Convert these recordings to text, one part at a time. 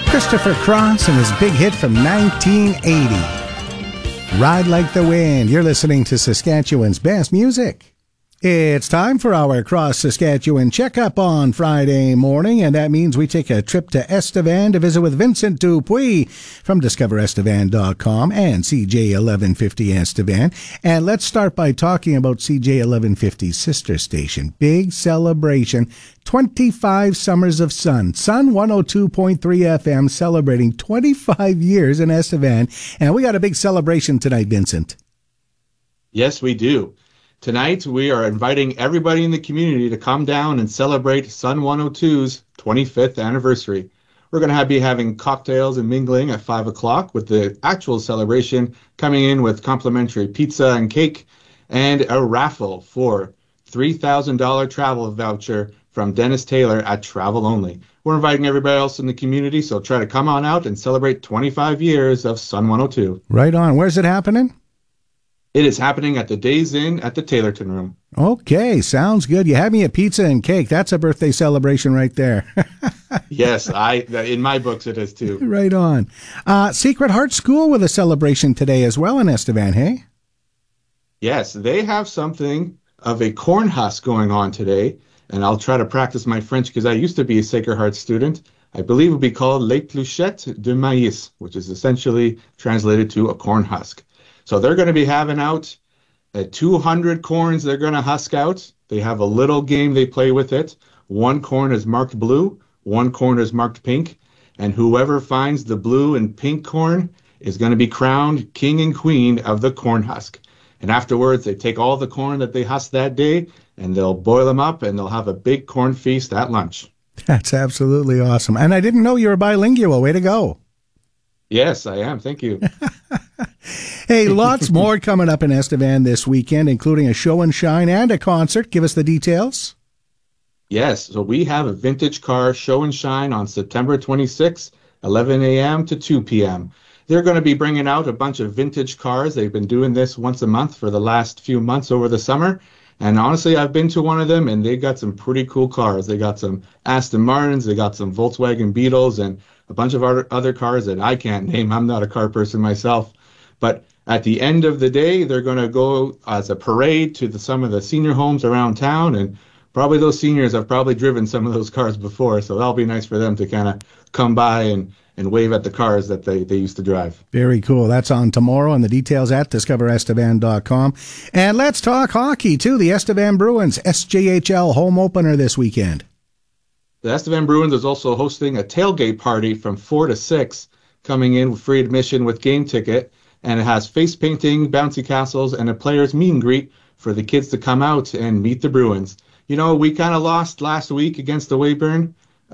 Christopher Cross and his big hit from 1980, Ride Like the Wind. You're listening to Saskatchewan's best music. It's time for our Cross Saskatchewan checkup on Friday morning, and that means we take a trip to Estevan to visit with Vincent Dupuis from DiscoverEstevan.com and CJ1150 Estevan. And let's start by talking about CJ1150's sister station. Big celebration, 25 Summers of Sun. Sun 102.3 FM celebrating 25 years in Estevan. And we got a big celebration tonight, Vincent. Yes, we do. Tonight, we are inviting everybody in the community to come down and celebrate Sun 102's 25th anniversary. We're going to be having cocktails and mingling at 5 o'clock, with the actual celebration coming in with complimentary pizza and cake and a raffle for $3,000 travel voucher from Dennis Taylor at Travel Only. We're inviting everybody else in the community, so try to come on out and celebrate 25 years of Sun 102. Right on. Where's it happening? It is happening at the Days Inn at the Taylorton Room. Okay, sounds good. You had me a pizza and cake. That's a birthday celebration right there. Yes, in my books it is too. Right on. Secret Heart School with a celebration today as well in Estevan, hey? Yes, they have something of a corn husk going on today, and I'll try to practice my French because I used to be a Sacred Heart student. I believe it would be called l'épluchette de maïs, which is essentially translated to a corn husk. So they're going to be having out 200 corns they're going to husk out. They have a little game they play with it. One corn is marked blue, one corn is marked pink, and whoever finds the blue and pink corn is going to be crowned king and queen of the corn husk. And afterwards, they take all the corn that they husk that day, and they'll boil them up, and they'll have a big corn feast at lunch. That's absolutely awesome. And I didn't know you were bilingual. Way to go. Yes, I am. Thank you. Hey, lots more coming up in Estevan this weekend, including a show and shine and a concert. Give us the details. Yes, so we have a vintage car show and shine on September 26th, 11 a.m. to 2 p.m. They're going to be bringing out a bunch of vintage cars. They've been doing this once a month for the last few months over the summer. And honestly, I've been to one of them, and they got some pretty cool cars. They got some Aston Martins, they got some Volkswagen Beetles, and a bunch of other cars that I can't name. I'm not a car person myself. But at the end of the day, they're going to go as a parade to some of the senior homes around town, and probably those seniors have probably driven some of those cars before, so that'll be nice for them to kind of come by and wave at the cars that they used to drive. Very cool. That's on tomorrow, and the details at DiscoverEstevan.com. And let's talk hockey, too. The Estevan Bruins SJHL home opener this weekend. The Estevan Bruins is also hosting a tailgate party from 4 to 6, coming in with free admission with game ticket. And it has face painting, bouncy castles, and a player's meet and greet for the kids to come out and meet the Bruins. You know, we kind of lost last week against the Weyburn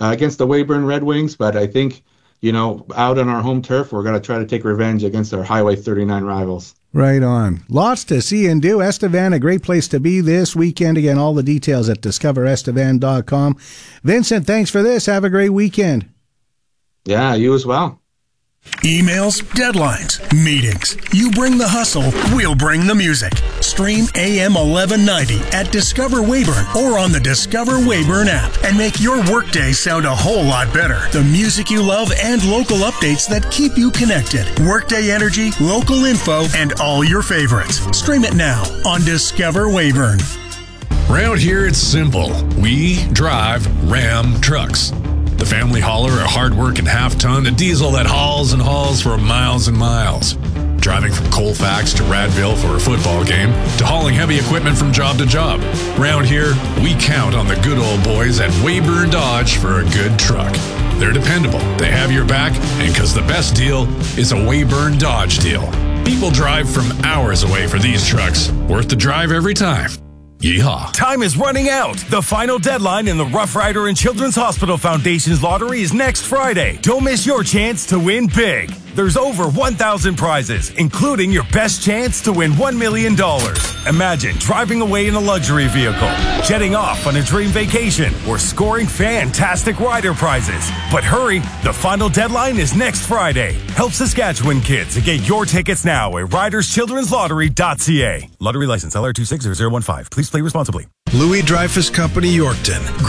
Red Wings, but I think, you know, out on our home turf, we're going to try to take revenge against our Highway 39 rivals. Right on. Lots to see and do. Estevan, a great place to be this weekend. Again, all the details at DiscoverEstevan.com. Vincent, thanks for this. Have a great weekend. Yeah, you as well. Emails, deadlines, meetings. You bring the hustle, we'll bring the music. Stream AM 1190 at Discover Weyburn or on the Discover Weyburn app and make your workday sound a whole lot better. The music you love and local updates that keep you connected. Workday energy, local info, and all your favorites. Stream it now on Discover Weyburn. Round here, it's simple. We drive Ram trucks. The family hauler, a hard-working half-ton, a diesel that hauls and hauls for miles and miles. Driving from Colfax to Radville for a football game, to hauling heavy equipment from job to job. Round here, we count on the good old boys at Weyburn Dodge for a good truck. They're dependable, they have your back, and because the best deal is a Weyburn Dodge deal. People drive from hours away for these trucks. Worth the drive every time. Yeehaw. Time is running out. The final deadline in the Rough Rider and Children's Hospital Foundation's lottery is next Friday. Don't miss your chance to win big. There's over 1,000 prizes, including your best chance to win $1 million. Imagine driving away in a luxury vehicle, jetting off on a dream vacation, or scoring fantastic rider prizes. But hurry, the final deadline is next Friday. Help Saskatchewan kids and get your tickets now at riderschildrenslottery.ca. Lottery license LR260015. Please play responsibly. Louis Dreyfus Company, Yorkton.